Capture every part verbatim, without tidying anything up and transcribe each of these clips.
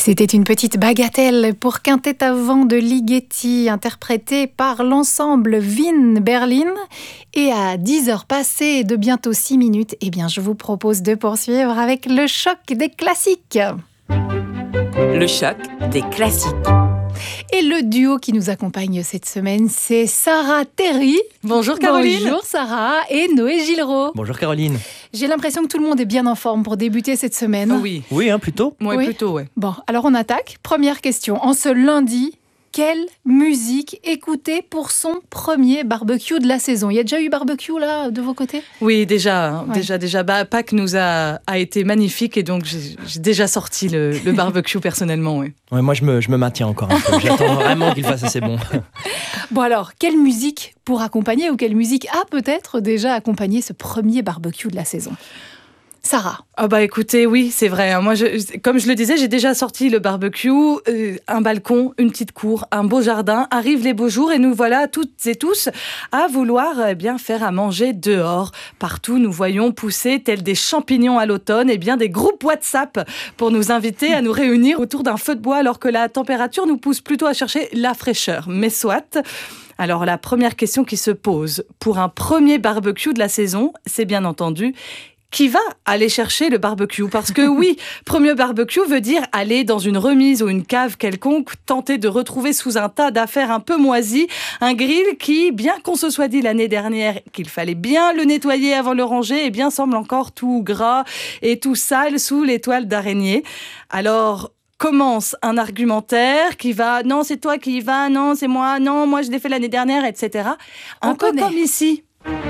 C'était une petite bagatelle pour quintet à vent de Ligeti, interprété par l'ensemble Wien Berlin. Et à dix heures passées de bientôt six minutes, eh bien, je vous propose de poursuivre avec le choc des classiques. Le choc des classiques. Et le duo qui nous accompagne cette semaine, c'est Sarah Terry. Bonjour Caroline. Bonjour Sarah et Noé Gilraud. Bonjour Caroline. J'ai l'impression que tout le monde est bien en forme pour débuter cette semaine. Oui. Oui, hein, plutôt. Ouais, Oui. plutôt, ouais. Bon, alors on attaque. Première question. En ce lundi, quelle musique écouter pour son premier barbecue de la saison? Il y a déjà eu barbecue là, de vos côtés? Oui, déjà, hein, Ouais. déjà, déjà. Bah, Pâques nous a, a été magnifique et donc j'ai, j'ai déjà sorti le, le barbecue personnellement, ouais. Ouais, moi, je me, je me maintiens encore un peu. J'attends vraiment qu'il fasse assez bon. Bon alors, quelle musique pour accompagner ou quelle musique a peut-être déjà accompagné ce premier barbecue de la saison? Sarah. Ah bah écoutez, oui, c'est vrai. hein. Moi, je, comme je le disais, j'ai déjà sorti le barbecue, euh, un balcon, une petite cour, un beau jardin. Arrivent les beaux jours et nous voilà toutes et tous à vouloir eh bien faire à manger dehors. Partout, nous voyons pousser tels des champignons à l'automne, eh bien des groupes WhatsApp pour nous inviter à nous réunir autour d'un feu de bois alors que la température nous pousse plutôt à chercher la fraîcheur. Mais soit. Alors la première question qui se pose pour un premier barbecue de la saison, c'est bien entendu: qui va aller chercher le barbecue? Parce que oui, premier barbecue veut dire aller dans une remise ou une cave quelconque, tenter de retrouver sous un tas d'affaires un peu moisies un grill qui, bien qu'on se soit dit l'année dernière qu'il fallait bien le nettoyer avant de le ranger, eh bien semble encore tout gras et tout sale sous les toiles d'araignée. Alors commence un argumentaire qui va « non, c'est toi qui y vas, non, c'est moi, non, moi je l'ai fait l'année dernière », et cetera. Un On peu connaît. comme ici.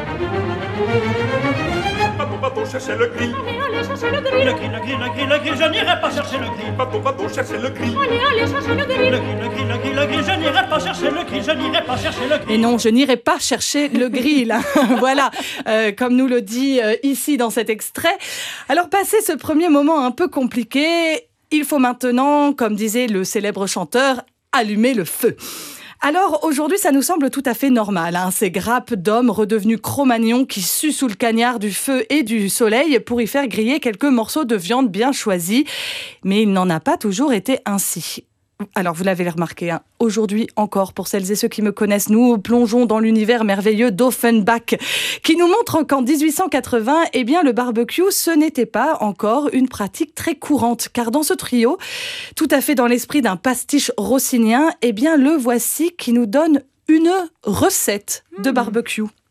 Va-t-on, va-t-on chercher le grill? Allez, allez, chercher le grill. Le grill, le grill, le grill, le grill, je n'irai pas chercher le grill. Va-t-on, va-on chercher le grill? Allez, allez, chercher le Le grill. grill, le grill, le grill, le grill, je n'irai pas chercher le grill, je n'irai pas chercher le grill. Et non, je n'irai pas chercher le grill. Voilà, euh, comme nous le dit euh, ici dans cet extrait. Alors, passé ce premier moment un peu compliqué, il faut maintenant, comme disait le célèbre chanteur, allumer le feu. Alors aujourd'hui, ça nous semble tout à fait normal, hein, ces grappes d'hommes redevenus Cro-Magnons qui suent sous le cagnard du feu et du soleil pour y faire griller quelques morceaux de viande bien choisis. Mais il n'en a pas toujours été ainsi. Alors, vous l'avez remarqué, hein, aujourd'hui encore, pour celles et ceux qui me connaissent, nous plongeons dans l'univers merveilleux d'Offenbach, qui nous montre qu'en dix-huit cent quatre-vingts, eh bien, le barbecue, ce n'était pas encore une pratique très courante. Car dans ce trio, tout à fait dans l'esprit d'un pastiche rossinien, eh bien, le voici qui nous donne une recette de barbecue.